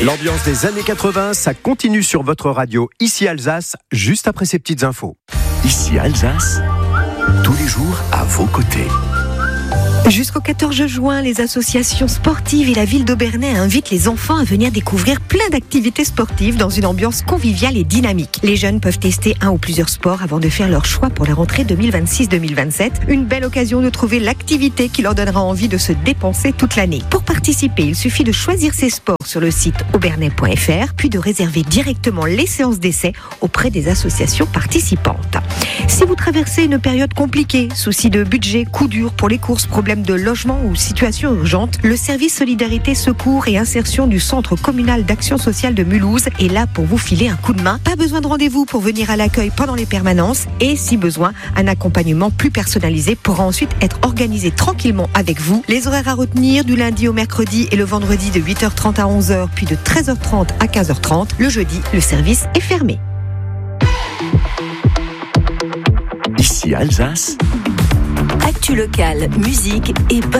L'ambiance des années 80, ça continue sur votre radio. Ici Alsace, juste après ces petites infos. Ici Alsace, tous les jours à vos côtés. Jusqu'au 14 juin, les associations sportives et la ville d'Obernai invitent les enfants à venir découvrir plein d'activités sportives dans une ambiance conviviale et dynamique. Les jeunes peuvent tester un ou plusieurs sports avant de faire leur choix pour la rentrée 2026-2027. Une belle occasion de trouver l'activité qui leur donnera envie de se dépenser toute l'année. Pour participer, il suffit de choisir ses sports sur le site obernai.fr, puis de réserver directement les séances d'essai auprès des associations participantes. Si vous traversez une période compliquée, soucis de budget, coups durs pour les courses, problèmes de logement ou situation urgente, le service Solidarité, Secours et Insertion du Centre communal d'action sociale de Mulhouse est là pour vous filer un coup de main. Pas besoin de rendez-vous pour venir à l'accueil pendant les permanences et, si besoin, un accompagnement plus personnalisé pourra ensuite être organisé tranquillement avec vous. Les horaires à retenir du lundi au mercredi et le vendredi de 8h30 à 11h, puis de 13h30 à 15h30. Le jeudi, le service est fermé. Ici Alsace. Actu locale, musique et bonne